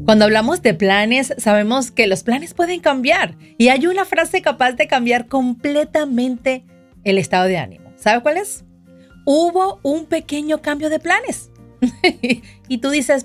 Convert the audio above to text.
Cuando hablamos de planes, sabemos que los planes pueden cambiar y hay una frase capaz de cambiar completamente el estado de ánimo. ¿Sabe cuál es? Hubo un pequeño cambio de planes. Y tú dices,